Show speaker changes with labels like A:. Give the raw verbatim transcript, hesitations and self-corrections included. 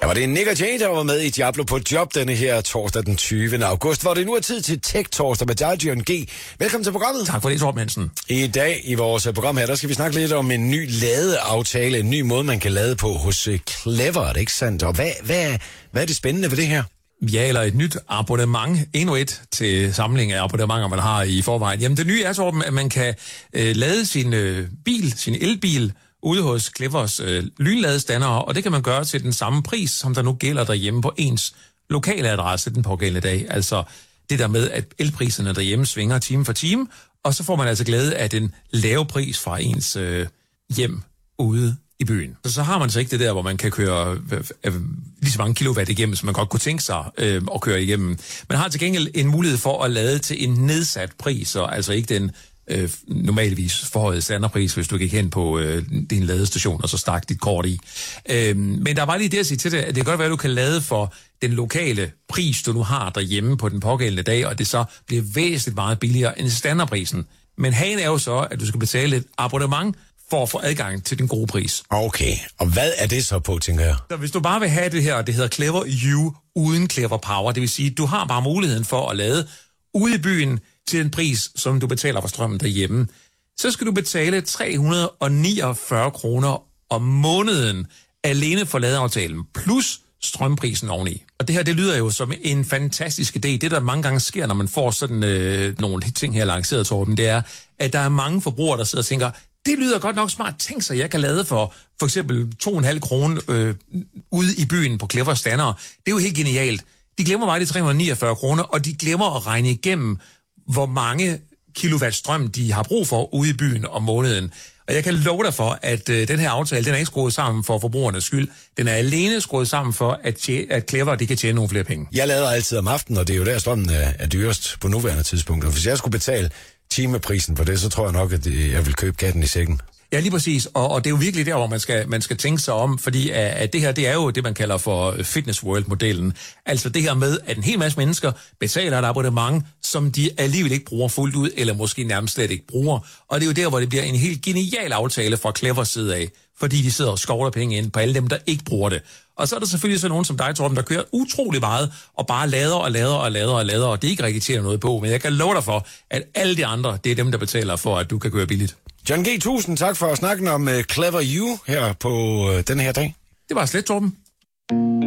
A: var det Nick og Jay, der var med i Diablo på job denne her torsdag den tyvende august, hvor det nu er tid til Tech-torsdag med dig, John G. Velkommen til programmet.
B: Tak for det, Torben Hansen.
A: I dag i vores program her, der skal vi snakke lidt om en ny ladeaftale, en ny måde, man kan lade på hos Clever, er det ikke sandt? Og hvad, hvad, hvad er det spændende ved det her?
B: Ja, eller et nyt abonnement, endnu et til samling af abonnementer, man har i forvejen. Jamen det nye er, Torben, at man kan øh, lade sin øh, bil, sin elbil, ude hos Clevers øh, lynladestandere, og det kan man gøre til den samme pris, som der nu gælder derhjemme på ens lokale adresse den pågældende dag. Altså det der med, at elpriserne derhjemme svinger time for time, og så får man altså glæde af den lave pris fra ens øh, hjem ude i byen. Så, så har man så ikke det der, hvor man kan køre øh, øh, lige så mange kilowatt igennem, som man godt kunne tænke sig øh, at køre igennem. Man har til gengæld en mulighed for at lade til en nedsat pris, og altså ikke den øh, normalvis forhøjede standardpris, hvis du gik hen på øh, din ladestation og så stak dit kort i. Øh, men der var lige det at sige til det, at det kan godt være, at du kan lade for den lokale pris, du nu har derhjemme på den pågældende dag, og det så bliver væsentligt meget billigere end standardprisen. Men hagen er jo så, at du skal betale et abonnement for at få adgang til den gode pris.
A: Okay, og hvad er det så på, tænker jeg?
B: Så hvis du bare vil have det her, det hedder Clever U uden Clever Power, det vil sige, du har bare muligheden for at lade ude i byen til en pris, som du betaler for strømmen derhjemme, så skal du betale tre hundrede og niogfyrre kroner om måneden alene for ladeaftalen, plus strømprisen oveni. Og det her, det lyder jo som en fantastisk idé. Det, der mange gange sker, når man får sådan øh, nogle ting her lanceret, Torben, det er, at der er mange forbrugere, der sidder og tænker, det lyder godt nok smart. Tænk sig, jeg kan lade for for eksempel to komma fem kroner øh, ude i byen på Clever standere. Det er jo helt genialt. De glemmer bare de tre hundrede og niogfyrre kroner, og de glemmer at regne igennem, hvor mange kilowatt strøm de har brug for ude i byen om måneden. Og jeg kan love dig for, at øh, den her aftale, den er ikke skruet sammen for forbrugernes skyld. Den er alene skruet sammen for, at, tje, at Clever, de kan tjene nogle flere penge.
A: Jeg lader altid om aftenen, og det er jo der, strømmen er, er dyrest på nuværende tidspunkt. Og hvis jeg skulle betale timeprisen for det, så tror jeg nok, at jeg vil købe katten i sækken.
B: Ja, lige præcis. Og, og det er jo virkelig der, hvor man skal, man skal tænke sig om, fordi at, at det her, det er jo det, man kalder for Fitness World-modellen. Altså det her med, at en hel masse mennesker betaler et abonnement, som de alligevel ikke bruger fuldt ud, eller måske nærmest slet ikke bruger. Og det er jo der, hvor det bliver en helt genial aftale fra Clevers side af, fordi de sidder og skovler penge ind på alle dem, der ikke bruger det. Og så er der selvfølgelig så nogen som dig, Torben, der kører utrolig meget, og bare lader og lader og lader og lader, og det ikke rigtig tjener noget på. Men jeg kan love dig for, at alle de andre, det er dem, der betaler for, at du kan køre billigt.
A: John G., tusind tak for at snakke om uh, Clever U her på uh, den her dag.
B: Det var slet, Torben.